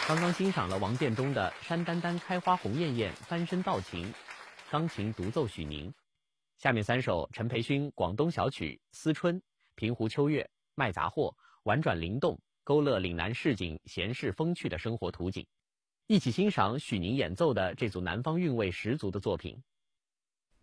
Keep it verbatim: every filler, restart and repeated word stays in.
刚刚欣赏了王殿中的《山丹丹开花红艳艳，翻身道情》，钢琴独奏许宁。下面三首陈培勋广东小曲《思春》，平湖秋月，卖杂货，婉转灵动，勾勒岭南市井闲适风趣的生活图景。一起欣赏许宁演奏的这组南方韵味十足的作品。